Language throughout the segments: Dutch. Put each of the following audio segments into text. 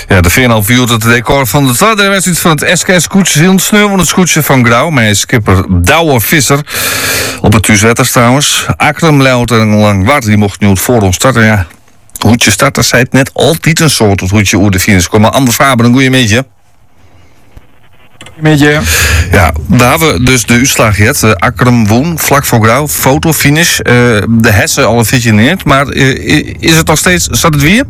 Ja, de 4,5 uur het decor van de tweede wedstrijd van het SK Scootjes heel snel van het scootje van Grauw. Met skipper Douwe Visser. Op het thuiswetters trouwens. Akram Leeuwt en Langwaard, die mocht nu het voor ons starten. Ja, hoe je starters zei het net altijd een soort hoe je over de finish komt. Maar Anders Faber, een goeie beetje. Ja, daar hebben we dus de uitslag gehad. Akram won, vlak voor Grauw, fotofinish. De Hessen al een beetje neert. Maar is het nog steeds, staat het weer?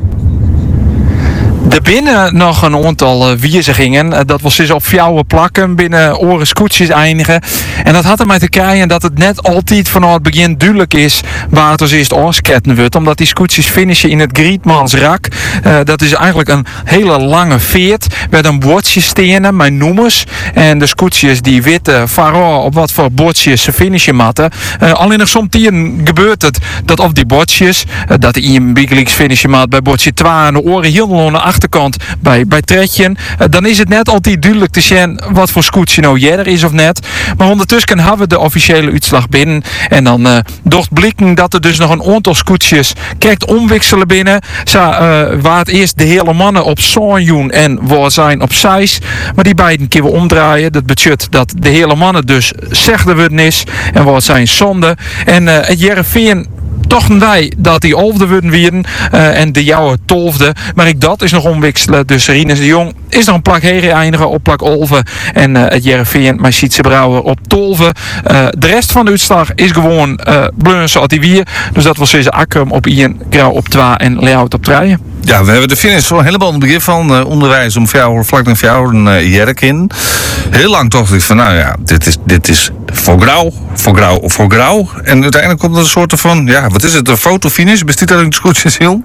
Er binnen nog een aantal wijzigingen. Dat was dus op fjouwe plakken binnen oren scootjes eindigen. En dat had ermee te krijgen dat het net altijd vanaf het begin duidelijk is waar het als eerst aansketten wordt. Omdat die scootjes finishen in het Grietmansrak. Dat is eigenlijk een hele lange veert. Met een bordje stenen met noemers. En de scootjes die weten vooral op wat voor bordjes ze finishen matten. Alleen nog soms gebeurt het dat op die bordjes, dat de een Big Leagues finishen mat bij bordje 2 en de oren heel aan de achterkant bij Tretjen. Dan is het net altijd duidelijk te zien wat voor scootje nou jeder is of net. Maar ondertussen hebben we de officiële uitslag binnen. En dan docht blikken dat er dus nog een aantal scootjes krijgt omwisselen binnen. Waar het eerst de hele mannen op Sonjoen en waar zijn op 6. Maar die beiden kunnen we omdraaien. Dat betekent dat de hele mannen dus zegden worden is. En waar zijn zonde. En het Jereveen tochten wij dat die 11e worden wieren en de jouwe 12e. Maar ik dat is nog omwisselen. Dus Rinus de Jong is nog een plak heren eindigen op plak 11. En het Jereveen met Sietse Brouwer op 12. De rest van de uitslag is gewoon bleu zoals die wier. Dus dat was deze Akram op 1, Grauw op 2 en Leeuwt op 3. Ja, we hebben de finish zo helemaal aan het begin van onderwijs om vlak naar jou een Jerk in. Heel lang toch ik van, nou ja, dit is voor Grauw. En uiteindelijk komt er een soort van, ja, wat is het, een fotofinish? Bestaat dat in de scootjes heel?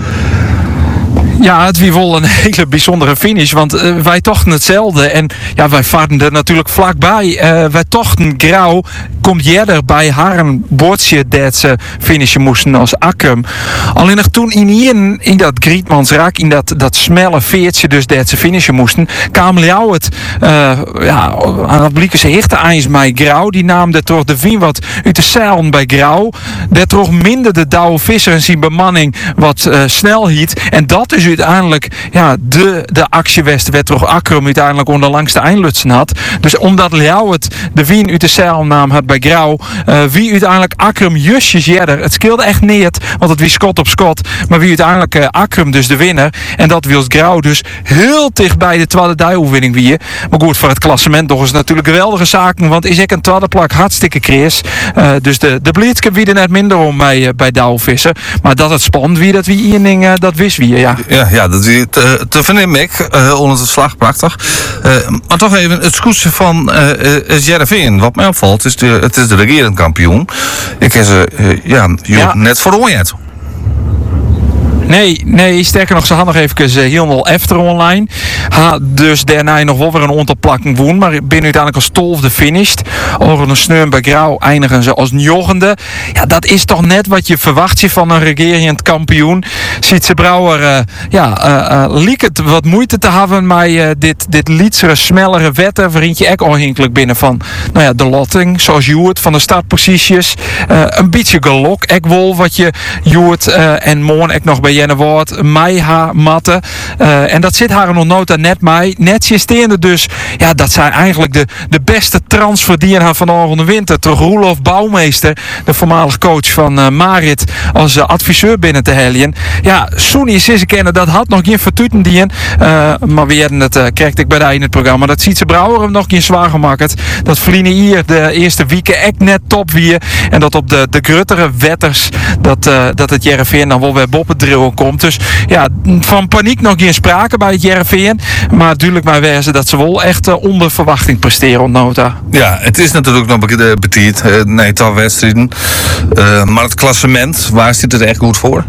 Ja, het wie wel een hele bijzondere finish, want wij tochten hetzelfde. En ja, wij vaarden er natuurlijk vlakbij. Wij tochten Grauw, komt jeder bij haar een bordje dat ze finishen moesten als Akkum. Alleen nog toen in dat Grietmansrak, in dat smelle veertje dus dat ze finishen moesten, kwam jou het aan het blikken ze hechte eens bij Grauw. Die nam er toch de vien wat uit de zeilen bij Grauw. Dat toch minder de Douwe Visser en zijn bemanning wat snel hiet. En dat is uiteindelijk de actiewest werd toch Akrum uiteindelijk onder langste eindlutsen had. Dus omdat Leeuw het de wien uit de zeilnaam had bij Grauw, wie uiteindelijk Akrum justjes jeder. Het scheelde echt niet, want het wie schot op schot. Maar wie uiteindelijk Akrum dus de winnaar. En dat wil Grauw dus heel dicht bij de tweede duivelwinning wie. Maar goed, voor het klassement toch is natuurlijk geweldige zaken, want is ik een tweede plak hartstikke krees. Dus de Blitzke wie er net minder om bij Douwe Visser. Maar dat het spannend wie dat wie inning, dat wist wie, ja. Ja, dat is te vernemen ik onder de slag, prachtig. Maar toch even het scootje van Jereveen. Wat mij opvalt, het is de regerend kampioen. Ik heb ze net voor Onjet. Nee, sterker nog, ze had nog even helemaal efter online. Dus daarna nog wel weer een aantal plakken woen. Maar binnen uiteindelijk als 12e finished. Over een sneun bij Grauw eindigen ze als 9e. Ja, dat is toch net wat je verwacht je van een regerend kampioen. Sietse Brouwer liek het wat moeite te hebben met dit lietsere, smellere wetten. Vriendje ek onhinkelijk binnen van de lotting. Zoals Joert van de startposities. Een beetje gelok. Ek wel wat je Joert en Moon ek nog bij Jenne Woord, mij haar matten. En dat zit haar nog nota net mij. Net systeemde dus, ja, dat zijn eigenlijk de beste transfer die haar van de winter. Toch Roelof Bouwmeester, de voormalig coach van Marit, als adviseur binnen te helien. Ja, Soenie is kennen, dat had nog geen vertuten dien. Maar we hadden het, kreeg ik bij de in het programma. Dat ziet ze Brouwer hem nog geen zwaar gemaakt. Dat Vliene hier de eerste weken echt net top weer. En dat op de gruttere wetters, dat het Jereveen dan wel weer boppen drillen komt. Dus ja, van paniek nog geen sprake bij het Jereveen. Maar natuurlijk maar wijzen dat ze wel echt onder verwachting presteren, nota. Ja, het is natuurlijk nog betiet. Nee, 12 wedstrijden. Maar het klassement, waar zit het echt goed voor?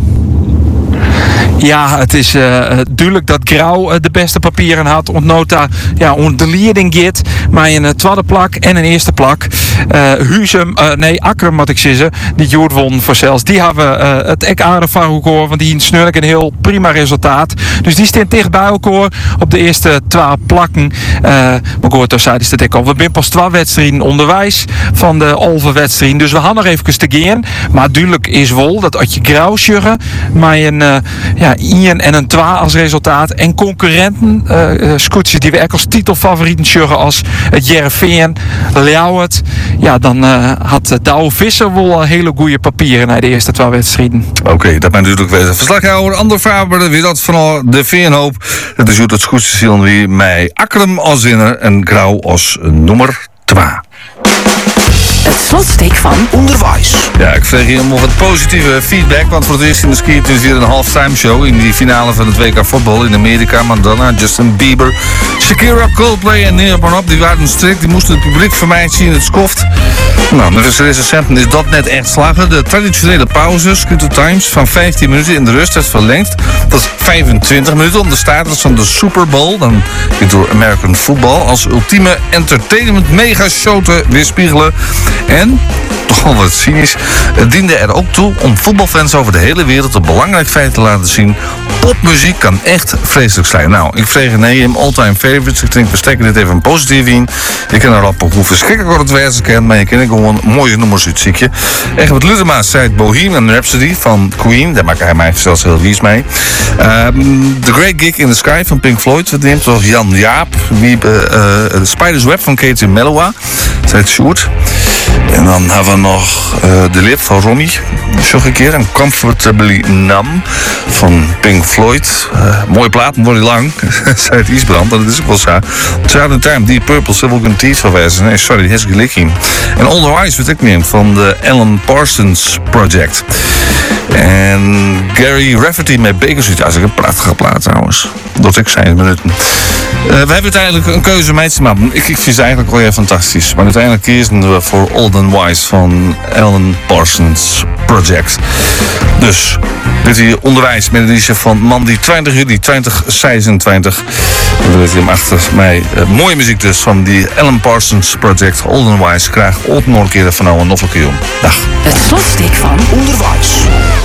Ja, het is duidelijk dat Grauw de beste papieren had. Ontnota, de leiding gaat. Maar een tweede plak en een eerste plak. Akrum moet ik zeggen, die Joert won voor zelfs. Die hebben het ek aardig van elkaar, want die in snurk een heel prima resultaat. Dus die staan dicht bij elkaar op de eerste 12 plakken. Maar goed, toen zei het al. We zijn pas 12 wedstrijden onderwijs van de Olve wedstrijden. Dus we gaan nog even te gaan. Maar duidelijk is wel dat als je grauw sjuggen, maar een 1 en een 2 als resultaat. En concurrenten, scootjes die we echt als titelfavorieten sjuggen als het Jereveen, Ljouwert. Ja, dan had Douwe Visser wel hele goede papieren na de eerste 12 wedstrijden. Oké, dat ben natuurlijk weer verslaghouder. Ander Faber, wie dat van de Veenhoop. Dat is het scootjes zien wie mij Akrum als winnaar en Grauw als nummer 2. Het slotsteek van onderwijs. Ja, ik vreeg hier om wat positieve feedback. Want voor het eerst in de ski is weer een halftime show in die finale van het WK voetbal in Amerika. Madonna, Justin Bieber, Shakira, Coldplay en Neil Bonop. Die waren strikt. Die moesten het publiek voor mij zien. Het skoft. Nou, met de recensenten is dat net echt slagen. De traditionele pauze, Scooter Times, van 15 minuten in de rust is verlengd. Dat is 25 minuten om de status van de Super Bowl, dan door American Football, als ultieme entertainment megashow te weerspiegelen. En, toch wel wat cynisch, het diende er ook toe om voetbalfans over de hele wereld een belangrijk feit te laten zien. Popmuziek kan echt vreselijk zijn. Nou, ik vreeg nee, in all-time favorites. Ik denk, we steken dit even positief in. Je kan erop hoe verschrikkelijk het wijze kent, maar je kent gewoon mooie nummers uit, zie je. Echt wat Lutema zei, Bohemian Rhapsody van Queen. Daar maakt hij mij zelfs heel wies mee. The Great Gig in the Sky van Pink Floyd. Wat neemt zoals Jan Jaap. The Spider's Web van Katie Melua. Zei het Sjoerd. En dan hebben we nog De Lip van Ronnie. Nog een keer. En Comfortably Numb van Pink Floyd. Mooie plaat, maar wordt niet lang. Zei het Isbrand. Dat is ook wel zo. Child Time, Deep Purple, Civil Gun Teeth van wijze. Nee, sorry, die is gelijk in. En All the Eyes, wat ik neem, van de Alan Parsons Project. En Gary Rafferty met Baker Street. Dat is een prachtige plaat trouwens. Dat ik zei in minuten. We hebben uiteindelijk een keuze mee te maken. Ik vind ze eigenlijk wel heel fantastisch. Maar uiteindelijk kiezen we voor Old and Wise van Alan Parsons Project. Dus, dit hier onderwijs met een editie van Mandy 20 juli 2026. En dan weet je hem achter mij. Mooie muziek dus van die Alan Parsons Project. Old and Wise. Graag ook nog een keer van nou een noffelkeer om. Dag. Het slotsteek van onderwijs.